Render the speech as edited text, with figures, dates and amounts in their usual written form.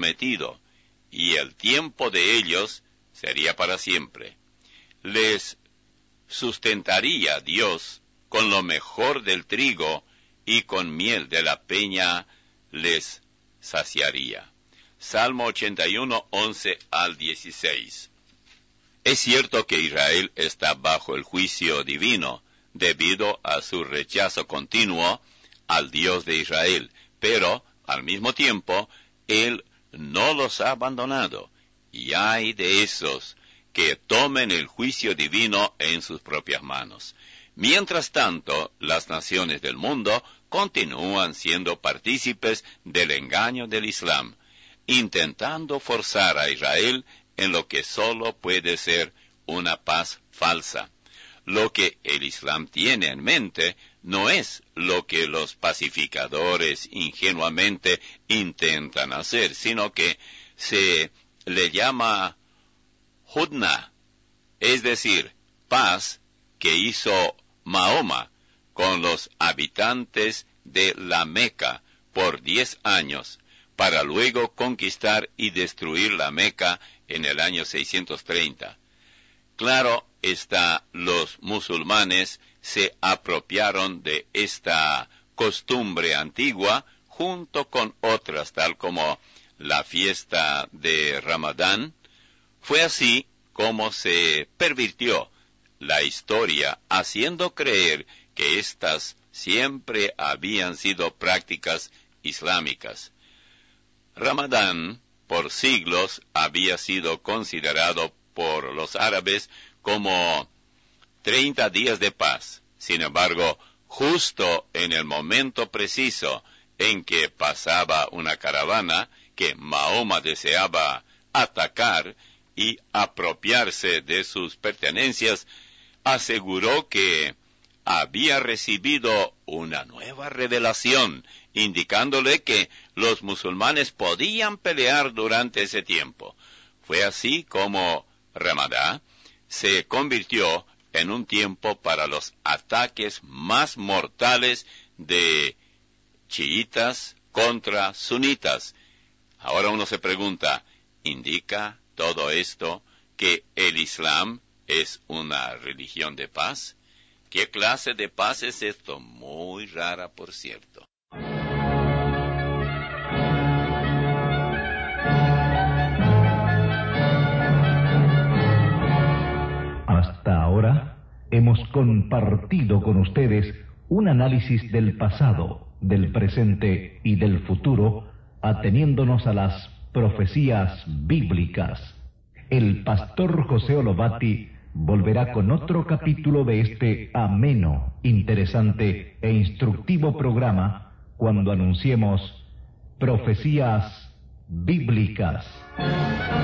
prometido, y el tiempo de ellos sería para siempre. Les sustentaría Dios con lo mejor del trigo, y con miel de la peña les saciaría. Salmo 81, 11 al 16. Es cierto que Israel está bajo el juicio divino, debido a su rechazo continuo al Dios de Israel, pero, al mismo tiempo, Él no los ha abandonado, y hay de esos que tomen el juicio divino en sus propias manos. Mientras tanto, las naciones del mundo continúan siendo partícipes del engaño del Islam, intentando forzar a Israel en lo que solo puede ser una paz falsa. Lo que el Islam tiene en mente no es lo que los pacificadores ingenuamente intentan hacer, sino que se le llama Hudna, es decir, paz que hizo Mahoma con los habitantes de la Meca por 10 años, para luego conquistar y destruir la Meca en el año 630. Claro está, los musulmanes se apropiaron de esta costumbre antigua junto con otras, tal como la fiesta de Ramadán. Fue así como se pervirtió la historia, haciendo creer que éstas siempre habían sido prácticas islámicas. Ramadán, por siglos, había sido considerado por los árabes como 30 días de paz. Sin embargo, justo en el momento preciso en que pasaba una caravana que Mahoma deseaba atacar y apropiarse de sus pertenencias, aseguró que había recibido una nueva revelación, indicándole que los musulmanes podían pelear durante ese tiempo. Fue así como Ramadán se convirtió en un tiempo para los ataques más mortales de chiitas contra sunitas. Ahora uno se pregunta, ¿indica todo esto que el Islam es una religión de paz? ¿Qué clase de paz es esto? Muy rara, por cierto. Hasta ahora hemos compartido con ustedes un análisis del pasado, del presente y del futuro, ateniéndonos a las profecías bíblicas. El pastor José Olobati volverá con otro capítulo de este ameno, interesante e instructivo programa cuando anunciemos profecías bíblicas.